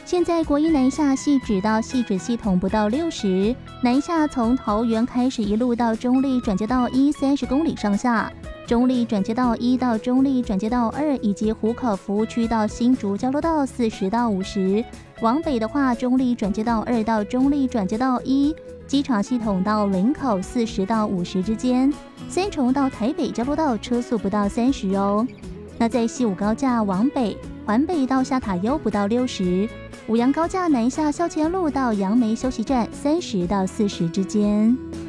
现在国一南下汐止到汐止系统不到60，南下从桃园开始一路到中立转接道1 30公里上下，中立转接道1到中立转接道2以及湖口服务区到新竹交流道40到50。往北的话，中立转接道2到中立转接道1，机场系统到林口40到50之间。三重到台北交流道车速不到30哦。那在西武高架往北，环北到下塔悠不到60。五杨高架南下校前路到杨梅休息站30到40之间。